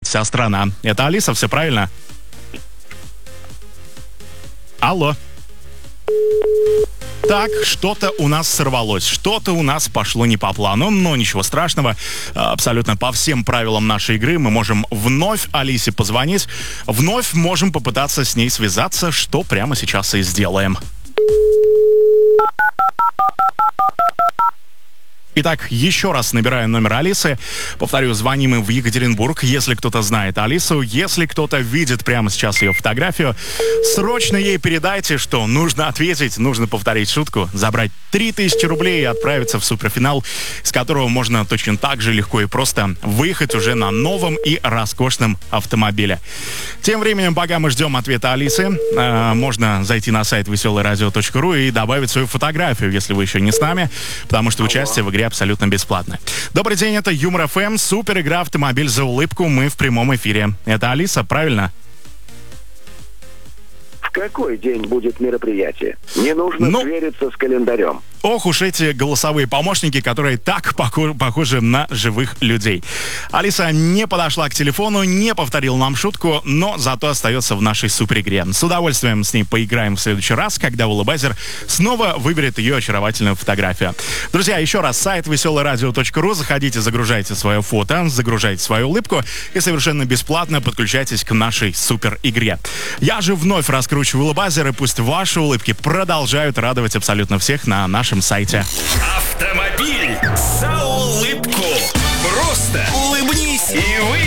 вся страна. Это Алиса, все правильно? Алло. Так, что-то у нас сорвалось, что-то у нас пошло не по плану, но ничего страшного. Абсолютно по всем правилам нашей игры мы можем вновь Алисе позвонить, вновь можем попытаться с ней связаться, что прямо сейчас и сделаем. Итак, еще раз набираем номер Алисы. Повторю, звоним им в Екатеринбург. Если кто-то знает Алису, если кто-то видит прямо сейчас ее фотографию, срочно ей передайте, что нужно ответить, нужно повторить шутку, забрать 3000 рублей и отправиться в суперфинал, с которого можно точно так же легко и просто выехать уже на новом и роскошном автомобиле. Тем временем, пока мы ждем ответа Алисы, можно зайти на сайт veseleradio.ru и добавить свою фотографию, если вы еще не с нами, потому что участие в игре абсолютно бесплатно. Добрый день, это Юмор ФМ, супер игра «Автомобиль за улыбку». Мы в прямом эфире. Это Алиса, правильно? В какой день будет мероприятие? Не нужно свериться с календарем. Ох уж эти голосовые помощники, которые так похожи на живых людей. Алиса не подошла к телефону, не повторила нам шутку, но зато остается в нашей суперигре. С удовольствием с ней поиграем в следующий раз, когда Улыбайзер снова выберет ее очаровательную фотографию. Друзья, еще раз, сайт veseleradio.ru. Заходите, загружайте свое фото, загружайте свою улыбку и совершенно бесплатно подключайтесь к нашей суперигре. Я же вновь раскручиваю Улыбайзер, и пусть ваши улыбки продолжают радовать абсолютно всех на нашем сайте. Автомобиль за улыбку. Просто улыбнись, и вы